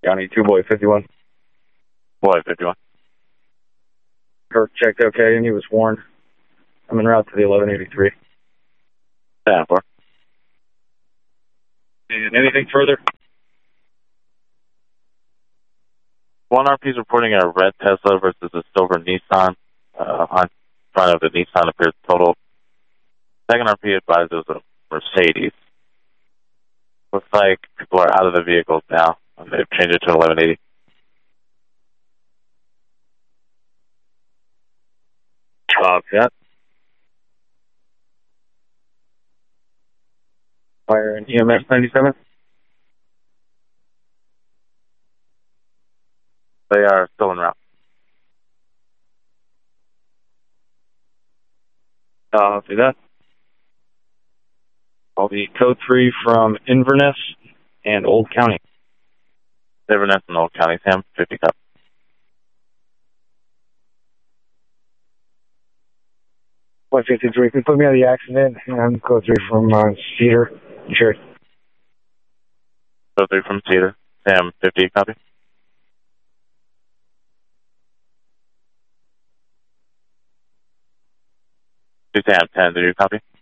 County 2, boy 51. Boy 51. Kirk checked okay, and he was warned. I'm en route to the 1183. 10-4. And anything further? One RP is reporting a red Tesla versus a silver Nissan. On front of the Nissan appears total. Second RP advises a Mercedes. Looks like people are out of the vehicles now, and they've changed it to 1180. That. Fire and EMS 97. They are still en route. See that. I'll be code 3 from Inverness and Old County. Inverness and Old County, Sam, 50 cup. Boy 53, can you put me on the accident? I'm code 3 from Cedar. Sure. Code 3 from Cedar, Sam, 50 copy. Sam, 10, do you copy?